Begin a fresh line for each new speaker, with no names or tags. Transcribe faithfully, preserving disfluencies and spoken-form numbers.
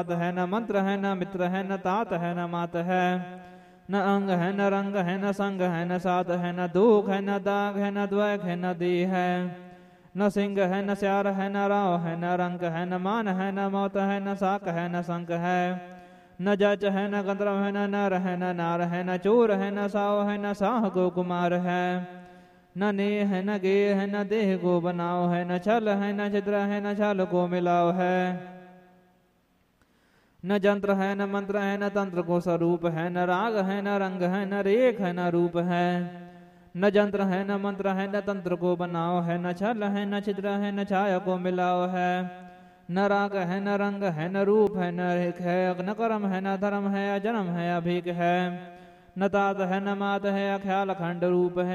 है न मंत्र है न मित्र है न तात है न मात है न अंग है न रंग है न संग है न सात है न दुख है न दाग है न द्वैक है न दी है न सिंह है न स्यार है न राव है न रंग है न मान है न मौत है न साक है न संक है न जच है न गंधर्व है न नर है न नार है न चूर है न साव है न साह गो कुमार है न ने है न गे है न देह को बनाओ है न छल है न छिद्र है न छल को मिलाओ है न जंत्र है न मंत्र है न तंत्र को स्वरूप है न राग है न रंग है न रेख है न रूप है न जंत्र है न मंत्र है न तंत्र को बनाओ है न छल है न छिद्र है न छाया को मिलाओ है न राग है न रंग है न रूप है न रेख है न कर्म है न धर्म है अजन्म है अभीक है न तात है न मात है अख्याल खंड रूप है